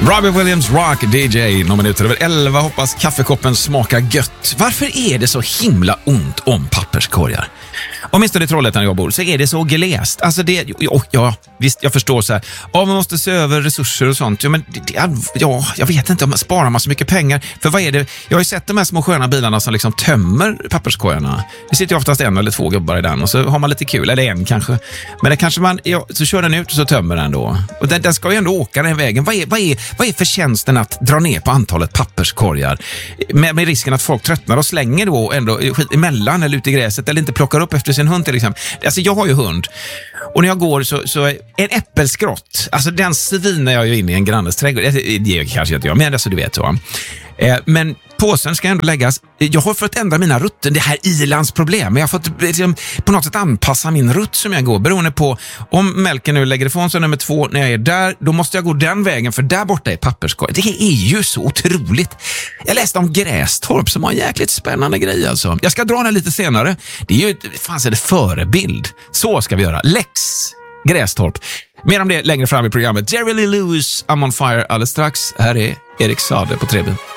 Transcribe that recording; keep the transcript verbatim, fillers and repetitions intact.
Robbie Williams Rock D J, några minuter över elva. Hoppas kaffekoppen smakar gött. Varför är det så himla ont om papperskorgar? Åtminstone i Trollhättan jag bor så är det så glest. Alltså det, ja, ja visst jag förstår så här. Ja, man måste se över resurser och sånt. Ja, men det, ja, jag vet inte om man sparar man så mycket pengar. För vad är det? Jag har ju sett de här små sköna bilarna som liksom tömmer papperskorgarna. Det sitter ju oftast en eller två gubbar i den och så har man lite kul, eller en kanske. Men det kanske man, ja, så kör den ut och så tömmer den då. Och den, den ska ju ändå åka den vägen. Vad är, vad är, vad är förtjänsten att dra ner på antalet papperskorgar? Med, med risken att folk tröttnar och slänger då ändå skit emellan eller ut i gräset eller inte plockar upp efter sin hund till exempel. Alltså jag har ju hund. Och när jag går så, så en äppelskrott, alltså den svinar jag ju in i en grannes trädgård. Det, det kanske inte jag, men alltså du vet så. Eh, men påsen ska ändå läggas. Jag har fått ändra mina rutter. Det här Ilands problem. Jag har fått liksom, på något sätt anpassa min rutt som jag går. Beroende på om Melken nu lägger ifrån sig nummer två när jag är där. Då måste jag gå den vägen för där borta är papperskorg. Det är ju så otroligt. Jag läste om Grästorp som har en jäkligt spännande grej alltså. Jag ska dra den lite senare. Det är ju, fan är det förebild. Så ska vi göra. Lex Grästorp. Mer om det längre fram i programmet. Jerry Lee Lewis, I'm on fire alldeles strax. Här är Erik Sade på Treben.